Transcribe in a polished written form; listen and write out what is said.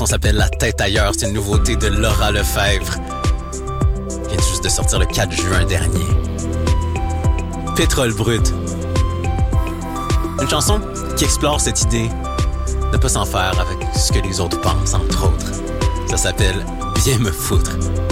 chanson s'appelle La tête ailleurs. C'est une nouveauté de Laura Lefebvre. Elle vient juste de sortir le 4 juin dernier. Pétrole brut. Une chanson qui explore cette idée de ne pas s'en faire avec ce que les autres pensent, entre autres. Ça s'appelle Bien me foutre.